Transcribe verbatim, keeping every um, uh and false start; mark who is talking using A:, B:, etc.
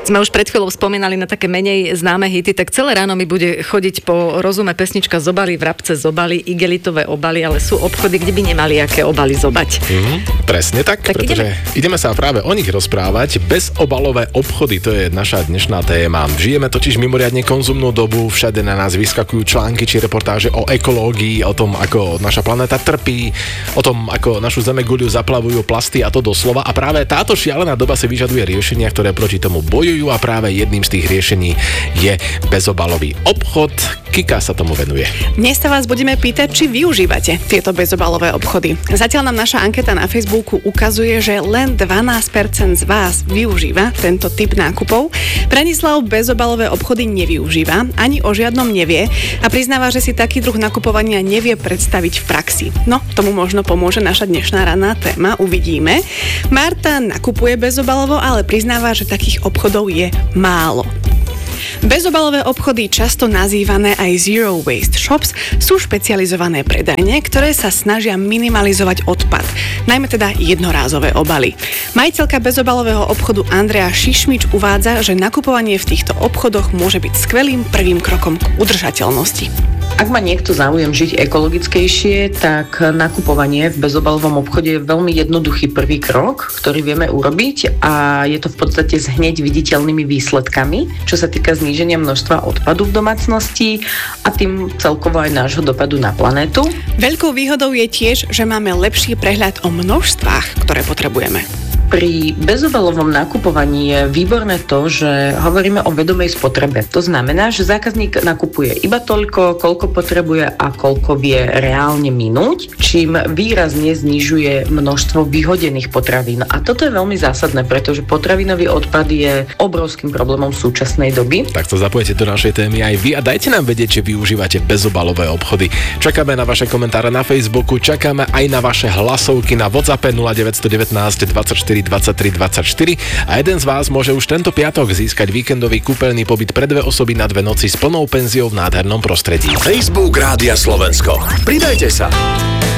A: sme už pred chvíľou spomínali na také menej známe hity, tak celé ráno mi bude chodiť po rozume pesnička Zobaly, vrabce, zobaly, igelitové obaly, ale sú obchody, kde by nemali aké obaly zobať.
B: Mm, presne tak, tak pretože ideme. ideme sa práve o nich rozprávať. Bezobalové obchody, to je naša dnešná téma. Žijeme totiž mimoriadne konzumnú dobu, všade na nás vyskakujú články či reportáže o ekológii, o tom, ako naša planéta trpí, o tom, ako našu zemeguľu zaplavujú plasty, a to doslova. A práve táto šialená doba si vyžaduje riešenia, ktoré proti tomu bojujú, a práve jedným z tých riešení je bezobalový obchod. Kika sa tomu venuje.
C: Dnes sa vás budeme pýtať, či využívate tieto bezobalové obchody. Zatiaľ nám naša anketa na Facebooku ukazuje, že len dvanásť percent z vás využíva tento typ nákupov. Branislav bezobalové obchody nevyužíva, ani o žiadnom nevie a priznáva, že si taký druh nakupovania nevie predstaviť v praxi. No, tomu možno pomôže naša dnešná ranná téma, uvidíme. Marta nakupuje bezobalovo, ale priznáva, že takých obchodov je málo. Bezobalové obchody, často nazývané aj Zero Waste Shops, sú špecializované predajne, ktoré sa snažia minimalizovať odpad, najmä teda jednorázové obaly. Majiteľka bezobalového obchodu Andrea Šišmič uvádza, že nakupovanie v týchto obchodoch môže byť skvelým prvým krokom k udržateľnosti.
D: Ak má niekto záujem žiť ekologickejšie, tak nakupovanie v bezobalovom obchode je veľmi jednoduchý prvý krok, ktorý vieme urobiť, a je to v podstate s hneď viditeľnými výsledkami, čo sa týka zníženia množstva odpadu v domácnosti a tým celkovo aj nášho dopadu na planétu.
C: Veľkou výhodou je tiež, že máme lepší prehľad o množstvách, ktoré potrebujeme.
D: Pri bezobalovom nakupovaní je výborné to, že hovoríme o vedomej spotrebe. To znamená, že zákazník nakupuje iba toľko, koľko potrebuje a koľko vie reálne minúť, čím výrazne znižuje množstvo vyhodených potravín. A toto je veľmi zásadné, pretože potravinový odpad je obrovským problémom súčasnej doby.
B: Tak to zapojete do našej témy aj vy a dajte nám vedieť, či využívate bezobalové obchody. Čakáme na vaše komentáre na Facebooku, čakáme aj na vaše hlasovky na WhatsAppe nula deväť jedna deväť dvadsaťštyri dvadsaťtri dvadsaťštyri a jeden z vás môže už tento piatok získať víkendový kúpeľný pobyt pre dve osoby na dve noci s plnou penziou v nádhernom prostredí.
E: Facebook Rádia Slovensko. Pridajte sa.